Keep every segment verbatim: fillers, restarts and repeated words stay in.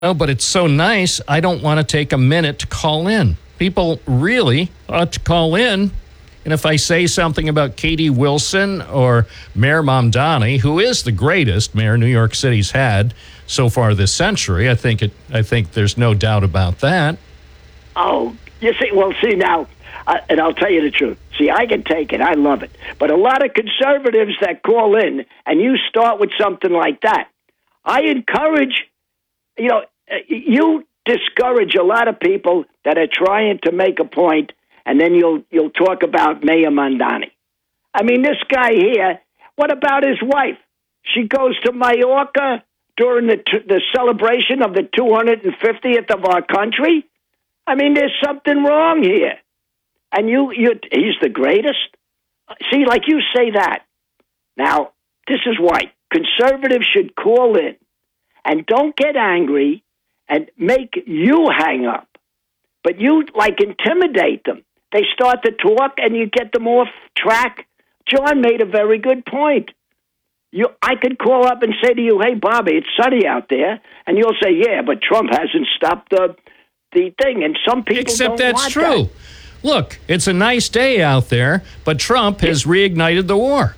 Oh, but it's so nice, I don't want to take a minute to call in. People really ought to call in. And if I say something about Katie Wilson or Mayor Mamdani, who is the greatest mayor New York City's had so far this century, I think it. I think there's no doubt about that. Oh, you see, well, see now, uh, and I'll tell you the truth. See, I can take it. I love it. But a lot of conservatives that call in, and you start with something like that, I encourage, you know, you discourage a lot of people that are trying to make a point, and then you'll you'll talk about Mayor Mamdani. I mean, this guy here, what about his wife? She goes to Mallorca during the t- the celebration of the two hundred fiftieth of our country. I mean, there's something wrong here. And you, you, he's the greatest? See, like you say that. Now, this is why conservatives should call in and don't get angry and make you hang up. But you, like, intimidate them. They start to talk, and you get them off track. John made a very good point. You, I could call up and say to you, hey, Bobby, it's sunny out there. And you'll say, yeah, but Trump hasn't stopped the, the thing. And some people Except don't that's want true. that. Look, it's a nice day out there, but Trump has reignited the war.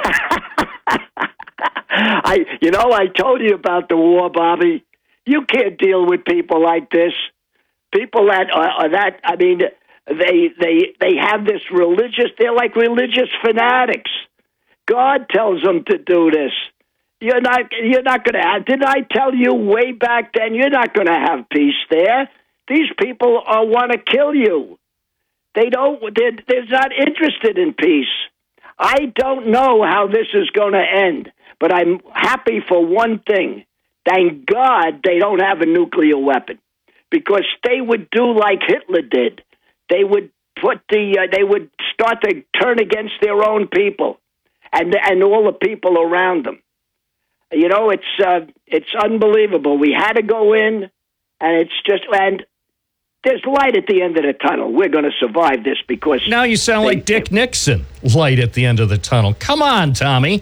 I, you know, I told you about the war, Bobby. You can't deal with people like this. People that are, are that, I mean, they they they have this religious, they're like religious fanatics. God tells them to do this. You're not you're not going to have, didn't I tell you way back then, you're not going to have peace there. These people are want to kill you. They don't, they're, they're not interested in peace. I don't know how this is going to end, but I'm happy for one thing. Thank God they don't have a nuclear weapon, because they would do like Hitler did. They would put the, uh, they would start to turn against their own people and and all the people around them. You know, it's uh, it's unbelievable. We had to go in, and it's just, and there's light at the end of the tunnel. We're going to survive this because... Now you sound they, like Dick Nixon, light at the end of the tunnel. Come on, Tommy.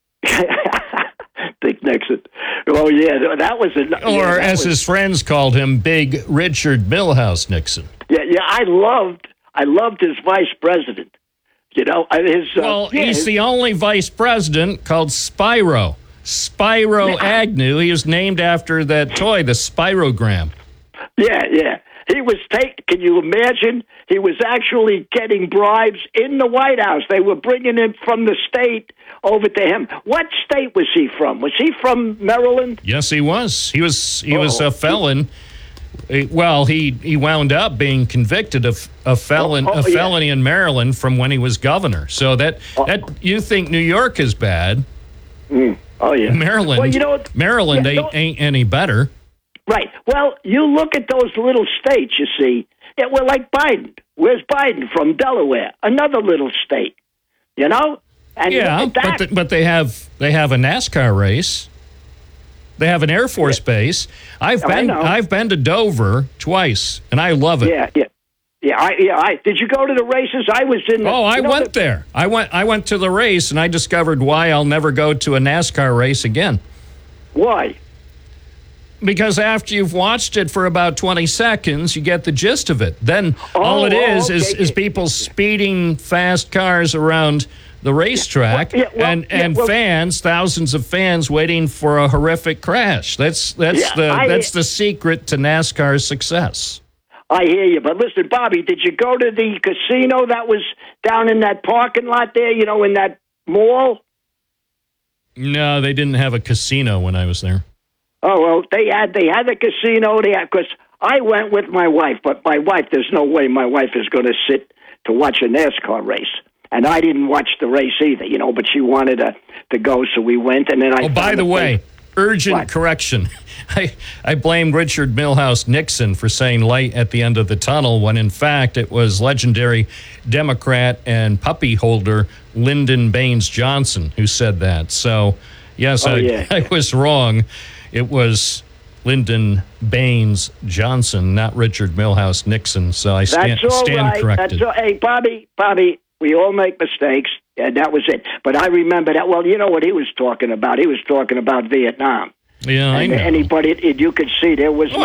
Dick Nixon. Oh, yeah, that was... A, or yeah, as was, his friends called him, Big Richard Milhouse Nixon. Yeah, yeah, I loved, I loved his vice president. You know, his... Uh, well, yeah, he's his, the only vice president called Spyro. Spyro yeah. Agnew. He was named after that toy, the Spyrogram. Yeah, yeah. He was take. Can you imagine? He was actually getting bribes in the White House. They were bringing him from the state over to him. What state was he from? Was he from Maryland? Yes, he was. He was. He oh. was a felon. Well, he, he wound up being convicted of a felon oh, oh, a felony yeah. in Maryland from when he was governor. So that oh. that you think New York is bad? Mm. Oh yeah, Maryland. Well, you know, Maryland yeah, ain't, ain't any better. Right. Well, you look at those little states, you see. Yeah, we're like Biden. Where's Biden from? Delaware, another little state. You know? And yeah, but the, but they have they have a NASCAR race. They have an Air Force yeah. base. I've oh, been I've been to Dover twice, and I love it. Yeah, yeah, yeah. I, yeah. I did you go to the races? I was in. The, oh, I you know, went the, there. I went. I went to the race, and I discovered why I'll never go to a NASCAR race again. Why? Because after you've watched it for about twenty seconds, you get the gist of it. Then oh, all it is oh, okay. is, is people speeding fast cars around the racetrack yeah, well, and, yeah, and well, fans, thousands of fans waiting for a horrific crash. That's that's yeah, the I, that's the secret to NASCAR's success. I hear you, but listen, Bobby, did you go to the casino that was down in that parking lot there, you know, in that mall? No, they didn't have a casino when I was there. Oh, well, they had they had the casino. They had, because I went with my wife, but my wife, there's no way my wife is going to sit to watch a NASCAR race. And I didn't watch the race either, you know, but she wanted to, to go, so we went. And then I. Oh, by the way, place. urgent what? correction. I, I blamed Richard Milhouse Nixon for saying light at the end of the tunnel, when in fact it was legendary Democrat and puppy holder Lyndon Baines Johnson who said that. So, yes, oh, I, yeah. I was wrong. It was Lyndon Baines Johnson, not Richard Milhouse Nixon. So I stand, That's all stand right. corrected. That's all, hey, Bobby, Bobby, we all make mistakes, and that was it. But I remember that. Well, you know what he was talking about? He was talking about Vietnam. Yeah, I and know. anybody, you could see there was